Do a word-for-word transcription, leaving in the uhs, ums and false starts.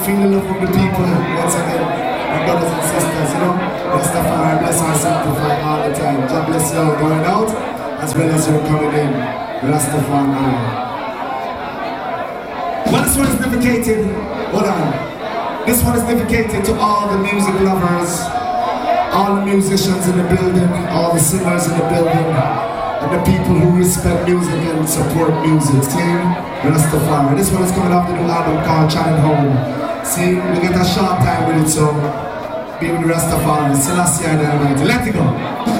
feel the love from the people once again. My brothers and sisters, you know, Rastafari, bless and sanctify all the time. God bless you all going out, as well as you're coming in. Rastafari. Well, this one is dedicated, hold on. This one is dedicated to all the music lovers, all the musicians in the building, all the singers in the building, and the people who respect music and support music. Team Rastafari. This one is coming off the new album called Child Home. See, we get a short time with it, so be with Rastafari. Selassie and Almighty. Let it go.